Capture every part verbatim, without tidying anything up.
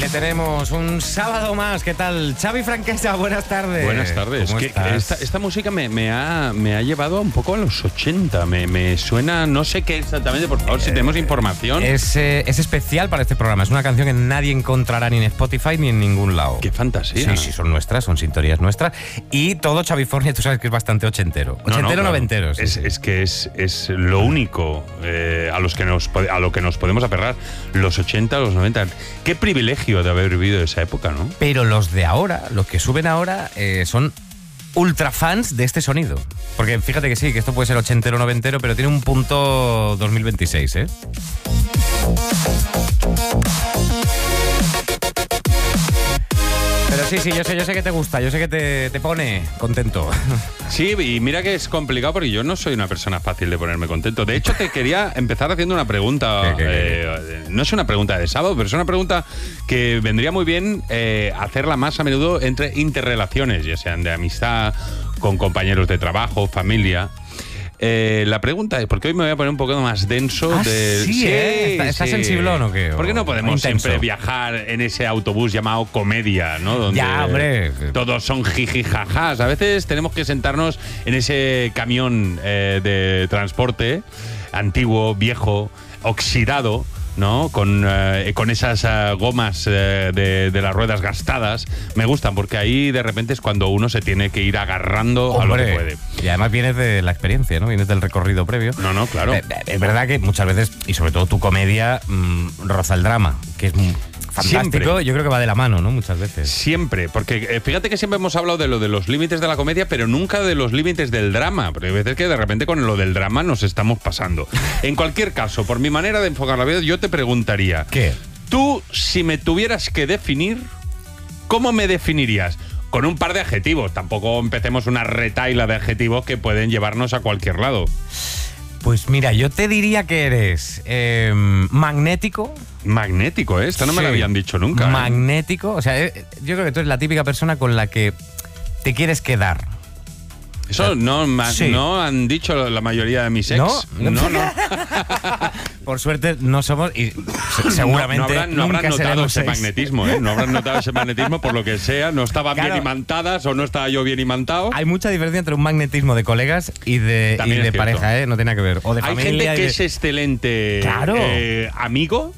le tenemos un sábado más. ¿Qué tal? Xavi Franquesa, buenas tardes. Buenas tardes. ¿Cómo que, estás? esta, esta música me, me, ha, me ha llevado un poco a los ochenta. Me, me suena, no sé qué exactamente, por favor, si Eh, tenemos información. Es, eh, es especial para este programa. Es una canción que nadie encontrará ni en Spotify ni en ningún lado. Qué fantasía. Sí, sí, son nuestras, son sintonías nuestras. Y todo Xavifornia, tú sabes que es bastante ochentero. No, no, Ochentero, claro. noventero. Sí, Es, sí. es que es, es lo único eh, a, los que nos, pode- a lo que nos podemos aferrar. Los ochenta, los noventa. Qué privilegio de haber vivido esa época, ¿no? Pero los de ahora, los que suben ahora, eh, son ultra fans de este sonido. Porque fíjate que sí, que esto puede ser ochentero, noventero, pero tiene un punto dos mil veintiséis, ¿eh? Pero sí, sí, yo sé, yo sé que te gusta, yo sé que te, te pone contento. Sí, y mira que es complicado porque yo no soy una persona fácil de ponerme contento. De hecho, te quería empezar haciendo una pregunta. ¿Qué, qué, qué, eh, no es una pregunta de sábado, pero es una pregunta que vendría muy bien eh, hacerla más a menudo entre interrelaciones, ya sean de amistad, con compañeros de trabajo, familia. Eh, la pregunta es, porque hoy me voy a poner un poco más denso. Ah, de, sí, ¿eh? ¿Está- está sensiblón o qué? ¿Por qué no ¿O podemos intenso? siempre viajar en ese autobús llamado comedia, ¿no? Donde Ya, hombre. todos son jijijajás. A veces tenemos que sentarnos en ese camión eh, de transporte antiguo, viejo, oxidado, ¿no? Con, eh, con esas eh, gomas eh, de, de las ruedas gastadas. Me gustan porque ahí de repente es cuando uno se tiene que ir agarrando a lo que Hombre, puede. y además vienes de la experiencia, ¿no? Vienes del recorrido previo. No, no, claro. Eh, eh, Es verdad que muchas veces, y sobre todo tu comedia, mmm, roza el drama, que es mm, fantástico. Siempre. Yo creo que va de la mano, ¿no? Muchas veces. Siempre, porque eh, fíjate que siempre hemos hablado de lo de los límites de la comedia, pero nunca de los límites del drama, porque hay veces que de repente con lo del drama nos estamos pasando. En cualquier caso, por mi manera de enfocar la vida, yo te preguntaría, ¿Qué? tú, si me tuvieras que definir, ¿cómo me definirías? Con un par de adjetivos, tampoco empecemos una retaila de adjetivos que pueden llevarnos a cualquier lado. Pues mira, yo te diría que eres eh, magnético. Magnético, ¿eh? Esto no me lo Sí. habían dicho nunca. ¿eh? Magnético. O sea, eh, yo creo que tú eres la típica persona con la que te quieres quedar. Eso no, ma- Sí. no han dicho la mayoría de mis ex. ¿No? No, no. Por suerte no somos, y se- seguramente no, no habrán, no nunca habrán notado seremos ese ex. magnetismo, ¿eh? No habrán notado ese magnetismo por lo que sea. No estaban Claro. bien imantadas o no estaba yo bien imantado. Hay mucha diferencia entre un magnetismo de colegas y de, y También de es cierto. pareja, ¿eh? No tiene nada que ver. O de Hay familia. gente y que de- es excelente Claro. eh, amigo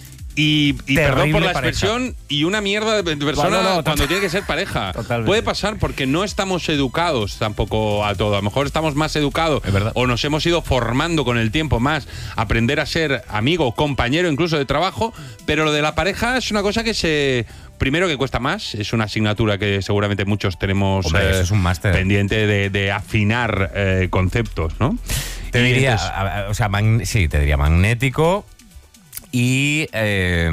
y, y Terrible perdón por la pareja. expresión, y una mierda de persona No, no, no, cuando total- tiene que ser pareja. Totalmente. Puede pasar porque no estamos educados tampoco a todo. A lo mejor estamos más educados Es verdad. o nos hemos ido formando con el tiempo más, aprender a ser amigo, compañero incluso de trabajo, pero lo de la pareja es una cosa que se... Primero que cuesta más, es una asignatura que seguramente muchos tenemos Hombre, eso es un máster. pendiente de, de afinar eh, conceptos, ¿no? Te Y diría, entonces- a- a- o sea, magn- sí, te diría magnético y eh,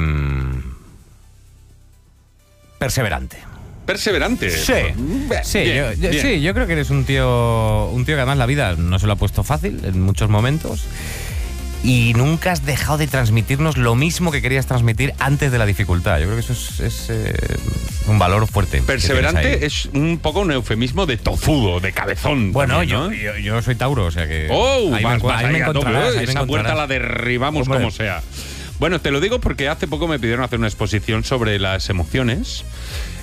perseverante. Perseverante. Sí, Bien, sí, bien, yo, yo- bien. sí, yo creo que eres un tío, un tío que además la vida no se lo ha puesto fácil en muchos momentos y nunca has dejado de transmitirnos lo mismo que querías transmitir antes de la dificultad. Yo creo que eso es, es, eh, un valor fuerte. que tienes ahí. Perseverante es un poco un eufemismo de tozudo, de cabezón. Bueno, también, yo, ¿no? yo, yo soy Tauro, o sea que ¡Oh! ahí, vas, me, encu- vas ahí me ahí a tope, encontrarás. ¿eh? ahí me Esa puerta encontrarás. la derribamos Hombre. como sea. Bueno, te lo digo porque hace poco me pidieron hacer una exposición sobre las emociones